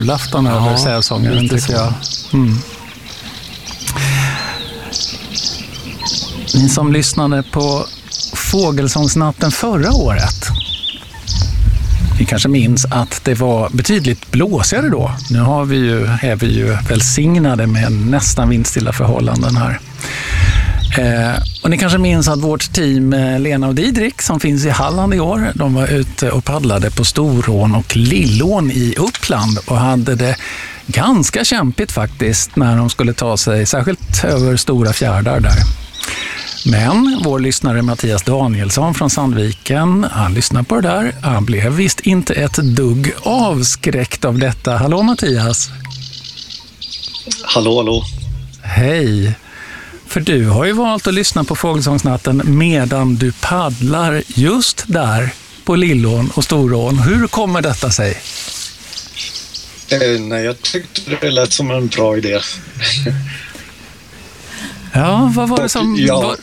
julafton över sävsångaren, tycker jag. Ni som lyssnade på Fågelsångsnatten förra året, ni kanske minns att det var betydligt blåsigare då. Nu är vi ju välsignade med nästan vindstilla förhållanden här. Och ni kanske minns att vårt team Lena och Didrik som finns i Halland i år, de var ute och paddlade på Storån och Lillån i Uppland och hade det ganska kämpigt faktiskt när de skulle ta sig särskilt över stora fjärdar där. Men vår lyssnare Mattias Danielsson från Sandviken, han lyssnade på det där. Han blev visst inte ett dugg avskräckt av detta. Hallå Mattias! Hallå! Hej! För du har ju valt att lyssna på Fågelsångsnatten medan du paddlar just där på Lillån och Storån. Hur kommer detta sig? Nej, jag tyckte det lät som en bra idé. Ja, vad var det som...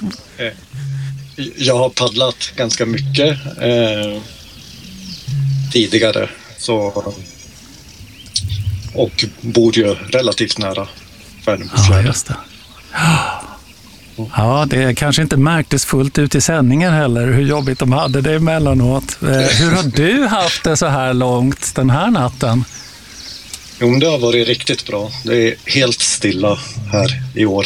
Jag har paddlat ganska mycket tidigare och bor ju relativt nära Färnebofjärden. Ja, just det. Ja, det kanske inte märktes fullt ut i sändningen heller hur jobbigt de hade det emellanåt. Hur har du haft det så här långt den här natten? Jo, det har varit riktigt bra. Det är helt stilla här i år.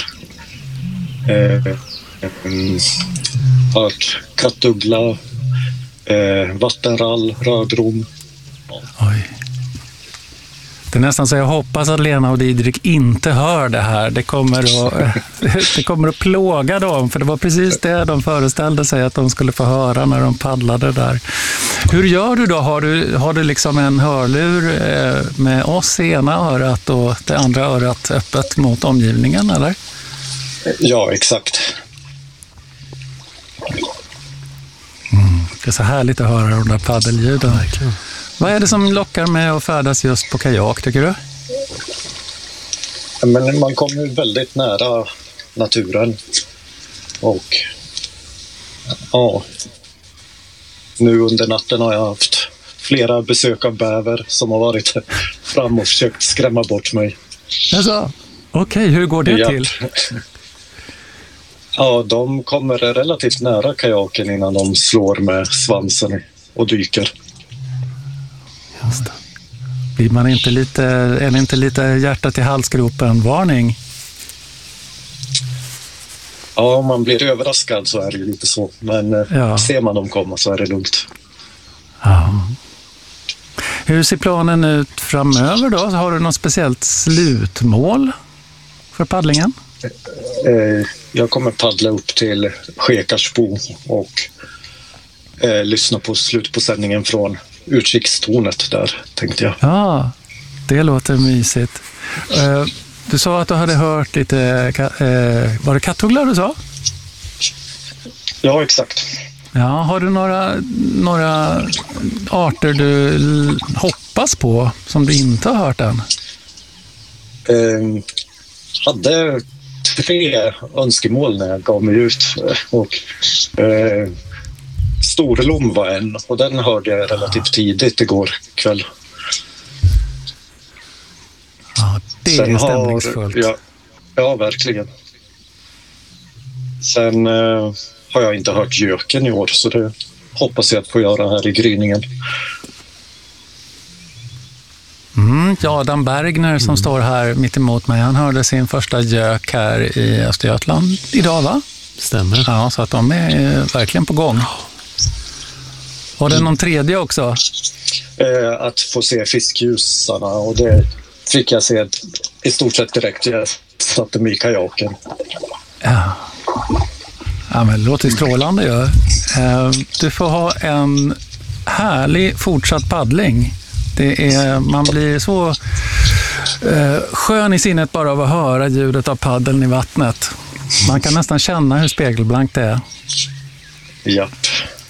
Hört kattuggla, vattenrall, rödrom. Oj. Det är nästan så jag hoppas att Lena och Didrik inte hör det här. Det kommer att plåga dem, för det var precis det de föreställde sig att de skulle få höra när de paddlade där. Hur gör du då? Har du liksom en hörlur med oss i ena örat och det andra örat öppet mot omgivningen, eller? Ja, exakt. Det är så härligt att höra de där paddelljuden. Vad är det som lockar med att färdas just på kajak, tycker du? Men man kommer väldigt nära naturen. Och nu under natten har jag haft flera besök av bäver som har varit fram och försökt skrämma bort mig. Alltså, okej, hur går det till? Ja, de kommer relativt nära kajaken innan de slår med svansen och dyker. Just det. Är det inte lite hjärtat i halsgropen-varning? Ja, om man blir överraskad så är det ju lite så. Men ser man dem komma så är det lugnt. Ja. Hur ser planen ut framöver då? Har du något speciellt slutmål för paddlingen? Jag kommer paddla upp till Skekarsbo och lyssna på slut på sändningen från utkikstornet där, tänkte jag. Ja, det låter mysigt. Du sa att du hade hört lite... var det kattugglar du sa? Ja, exakt. Ja, har du några arter du hoppas på som du inte har hört än? Hade 3 önskemål när jag gav mig ut. Och Storlom var en, och den hörde jag relativt tidigt igår kväll. Ja, det är stämningsfullt. Ja, verkligen. Sen har jag inte hört göken i år, så det hoppas jag att få göra här i gryningen. Adam Bergner som står här mitt emot mig, han hörde sin första gök här i Östergötland idag, va? Stämmer. Ja, så att de är verkligen på gång. Var det någon tredje också? Att få se fiskljusarna, och det fick jag se i stort sett direkt. Jag satte mig i kajaken. Ja, men det låter strålande. Ja. Du får ha en härlig fortsatt paddling. Man blir så skön i sinnet bara av att höra ljudet av paddeln i vattnet. Man kan nästan känna hur spegelblankt det är. Japp.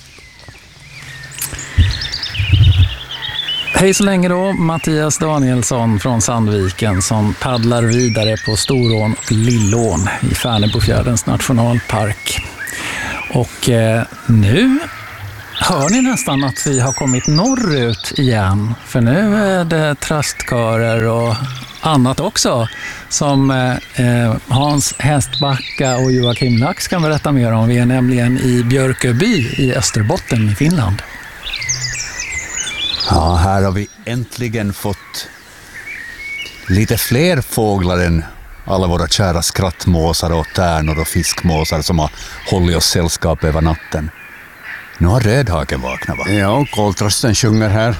Hej så länge då, Mattias Danielsson från Sandviken som paddlar vidare på Storån och Lillån i Färnebofjärdens nationalpark. Och nu hör ni nästan att vi har kommit norrut igen. För nu är det tröstkörer och annat också som Hans Hästbacka och Joakim Lax kan berätta mer om. Vi är nämligen i Björköby i Österbotten i Finland. Ja, här har vi äntligen fått lite fler fåglar än alla våra kära skrattmåsar och tärnor och fiskmåsar som har hållit oss sällskap över natten. Nu har rödhaken vaknat, va? Ja, koltrasten sjunger här.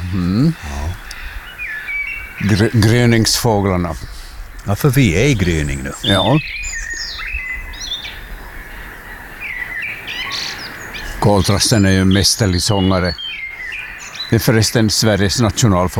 Gryningsfåglarna. Ja, för vi är i gryning nu. Ja. Koltrasten är ju en mästerlig sångare. Det är förresten Sveriges nationalfågel.